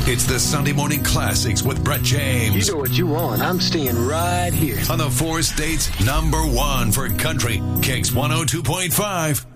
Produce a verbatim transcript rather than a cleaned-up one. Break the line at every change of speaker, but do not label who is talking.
It's the Sunday Morning Classics with Brett James.
You know what you want. I'm staying right here.
On the four states number one for country, Kicks one oh two point five.